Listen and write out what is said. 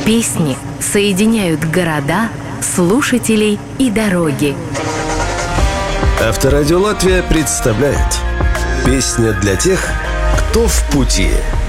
Песни соединяют города, слушателей и дороги. Авторадио Латвия представляет «Песня для тех, кто в пути».